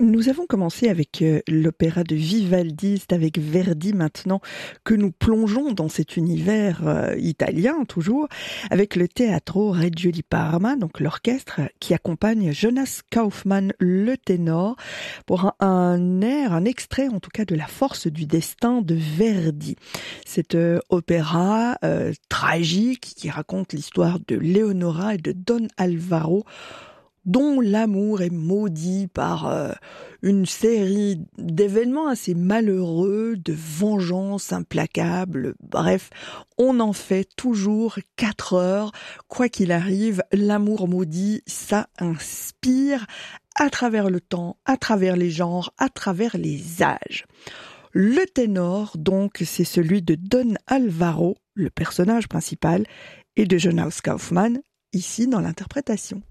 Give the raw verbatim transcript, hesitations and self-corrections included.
Nous avons commencé avec euh, l'opéra de Vivaldi, c'est avec Verdi maintenant que nous plongeons dans cet univers euh, italien toujours, avec le Teatro Regio di Parma, donc l'orchestre qui accompagne Jonas Kaufmann, le ténor, pour un, un air, un extrait en tout cas de La force du destin de Verdi. Cet euh, opéra euh, tragique qui raconte l'histoire de Leonora et de Don Alvaro, dont l'amour est maudit par euh, une série d'événements assez malheureux, de vengeances implacables. Bref, on en fait toujours quatre heures. Quoi qu'il arrive, l'amour maudit, ça inspire à travers le temps, à travers les genres, à travers les âges. Le ténor, donc, c'est celui de Don Alvaro, le personnage principal, et de Jonas Kaufmann, ici dans l'interprétation.